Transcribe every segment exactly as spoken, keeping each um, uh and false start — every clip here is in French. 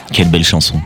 Quelle belle chanson.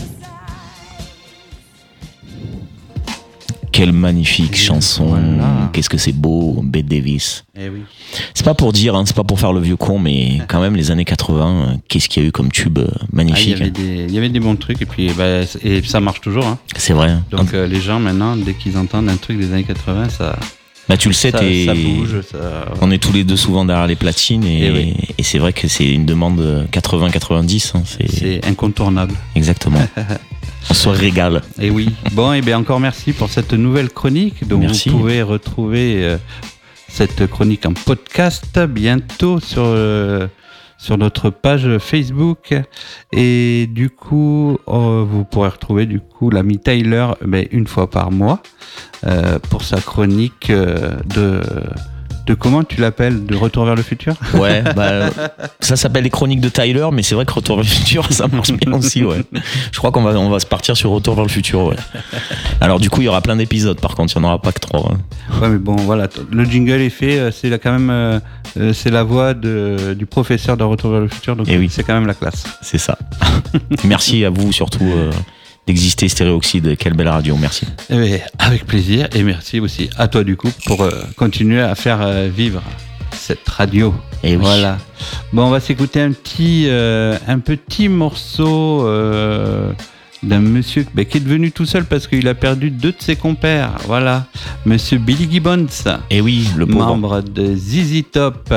Quelle magnifique chanson. Voilà. Qu'est-ce que c'est beau, Bette Davis. Eh oui. C'est pas pour dire, hein, c'est pas pour faire le vieux con, mais quand même les années quatre-vingts, euh, qu'est-ce qu'il y a eu comme tube euh, magnifique. Ah, il, y avait des, il y avait des bons trucs et puis bah, et ça marche toujours. Hein. C'est vrai. Donc euh, les gens maintenant, dès qu'ils entendent un truc des années quatre-vingts, ça... Bah tu le sais, ça, t'es... ça bouge. Ça... On est tous les deux souvent derrière les platines et, et, oui. et c'est vrai que c'est une demande quatre-vingts quatre-vingt-dix. Hein, c'est... c'est incontournable. Exactement. On se régale. Et oui. Bon, et bien encore merci pour cette nouvelle chronique. Donc merci. Vous pouvez retrouver euh, cette chronique en podcast bientôt sur euh, sur notre page Facebook. Et du coup, euh, vous pourrez retrouver du coup l'ami Tyler, ben, une fois par mois euh, pour sa chronique euh, de de comment tu l'appelles, de Retour vers le futur. Ouais, bah, ça s'appelle les chroniques de Tyler, mais c'est vrai que Retour vers le futur, ça marche bien aussi, ouais. Je crois qu'on va, on va se partir sur Retour vers le futur, ouais. Alors du coup, il y aura plein d'épisodes, par contre, il n'y en aura pas que trois. Hein. Ouais, mais bon, voilà, le jingle est fait, c'est là quand même, euh, c'est la voix de, du professeur de Retour vers le futur, donc oui. C'est quand même la classe. C'est ça. Merci à vous, surtout... Euh, d'exister Stéréoxyde, quelle belle radio, merci. Eh bien, avec plaisir et merci aussi à toi du coup pour euh, continuer à faire euh, vivre cette radio. Et oui. Voilà. Bon, on va s'écouter un petit, euh, un petit morceau euh, d'un monsieur bah, qui est devenu tout seul parce qu'il a perdu deux de ses compères. Voilà, monsieur Billy Gibbons. Et oui, le pauvre. Membre de Z Z Top.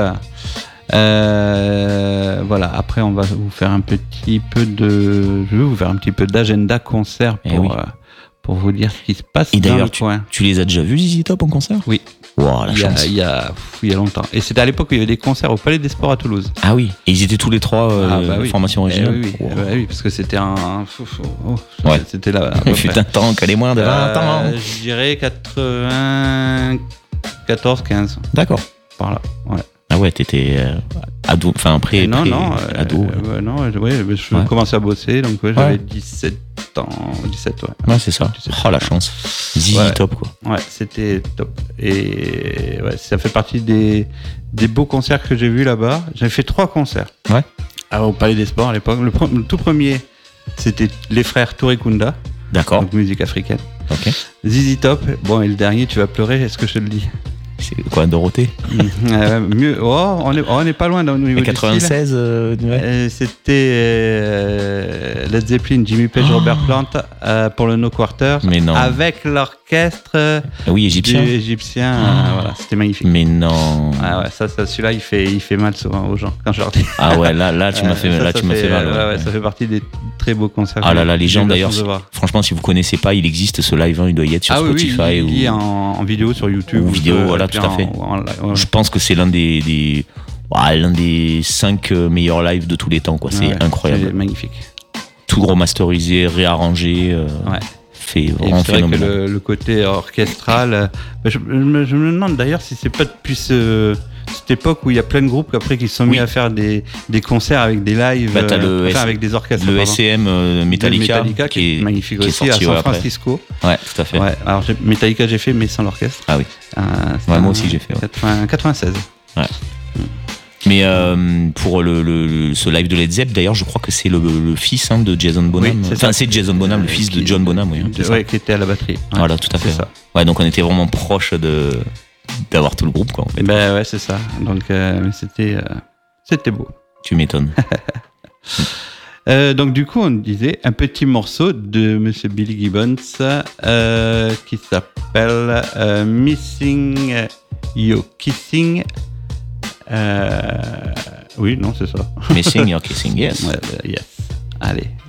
Euh, voilà, après on va vous faire un petit peu de je vais vous faire un petit peu d'agenda concert pour, oui. euh, pour vous dire ce qui se passe et dans le tu, coin. Tu les as déjà vus Z Z Top en concert? Oui. Wow, la il, y a, chance. il, y a, il y a longtemps. Et c'était à l'époque où il y avait des concerts au Palais des Sports à Toulouse. Ah oui, et ils étaient tous les trois euh, ah bah oui. formation originale. Eh oui, oui. Wow. Eh bah oui, parce que c'était un... un oh, ouais. C'était là. Il fut un temps qu'elle est moins de vingt ans. Euh, je dirais quatre-vingt-quatorze quinze. D'accord. Par là, ouais. Ah ouais, t'étais euh, ado, enfin après, non, après non, ado. Euh, ouais, non, ouais, je ouais. commençais à bosser, donc ouais, j'avais ouais. dix-sept ans, dix-sept, ouais. Ouais, c'est ça. Oh la chance. Z Z ouais. Top, quoi. Ouais, c'était top. Et ouais, ça fait partie des, des beaux concerts que j'ai vus là-bas. J'avais fait trois concerts. Ouais. Alors, au Palais des Sports à l'époque. Le, le tout premier, c'était les frères Touré Kunda. D'accord. Donc musique africaine. Ok. Z Z Top. Bon, et le dernier, tu vas pleurer, est-ce que je te le dis? C'est quoi, Dorothée? euh, Mieux. Oh, on est, oh, on est pas loin dans le niveau du quatre-vingt-seize, euh, ouais. euh, c'était euh, Led Zeppelin, Jimmy Page, oh. Robert Plant euh, pour le No Quarter. Mais non. Avec l'orchestre. Ah oui, égyptien. égyptien. Oh. Euh, voilà, c'était magnifique. Mais non. Ah ouais, ça, ça, celui-là, il fait, il fait mal souvent aux gens quand je leur dis. Ah ouais, là, là, tu m'as fait, ça, là, ça tu m'as fait, fait mal. Ouais, ouais, ouais, ça fait partie des très beaux concerts. Ah là là, les gens d'ailleurs. Franchement, si vous connaissez pas, il existe ce live, hein, il doit y être sur ah Spotify oui, oui, ou. Il est en, en vidéo sur YouTube. Ou vidéo, euh, voilà, tout à fait. En, en, ouais. Je pense que c'est l'un des, des ouais, l'un des cinq meilleurs lives de tous les temps, quoi. C'est ouais, incroyable. C'est magnifique. Tout remasterisé, réarrangé. Euh, ouais. Fait vraiment c'est vrai phénoménal. que le, le côté orchestral. Euh, je, je, me, je me demande d'ailleurs si c'est pas depuis ce, cette époque où il y a plein de groupes après qui se sont oui. mis à faire des, des concerts avec des lives, bah, t'as euh, le enfin, S- avec des orchestres. Le S C M euh, Metallica, Metallica qui, qui est magnifique qui aussi est à San Francisco. Après. Ouais, tout à fait. Ouais, alors j'ai, Metallica j'ai fait mais sans l'orchestre. Ah oui. Euh, ouais, moi aussi j'ai fait. Ouais. quatre-vingts, quatre-vingt-seize. Ouais. Mm. Mais euh, pour le, le, ce live de Led Zepp, d'ailleurs, je crois que c'est le, le fils hein, de Jason Bonham. Oui, c'est enfin, ça. c'est Jason Bonham, le fils qui, de John Bonham, oui. Hein, de, ouais, qui était à la batterie. Ouais, voilà, tout à fait. Ça. Ouais, donc on était vraiment proche de d'avoir tout le groupe, quoi. En fait. Ben ouais, c'est ça. Donc euh, c'était euh, c'était beau. Tu m'étonnes. euh, donc du coup, on disait un petit morceau de Monsieur Billy Gibbons euh, qui s'appelle euh, Missing Your Kissing. Euh, oui, non, c'est ça. Missing Your Kissing, yes. Ouais, yes. Allez.